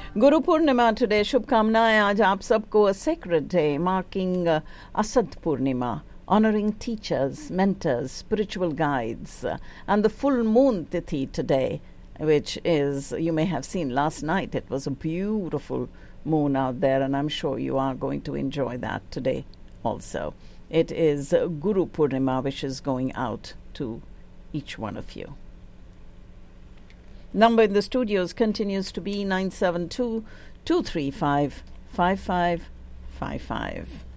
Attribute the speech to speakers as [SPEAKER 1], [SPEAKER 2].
[SPEAKER 1] Guru Purnima today. Shubhkamnaएं आज आप सबको a sacred day marking Asad Purnima, honoring teachers, mentors, spiritual guides, and the full moon Tithi today, which is, you may have seen last night, it was a beautiful moon out there, and I'm sure you are going to enjoy that today also. It is Guru Purnima, which is going out to each one of you. Number in the studios continues to be 972-235-5555.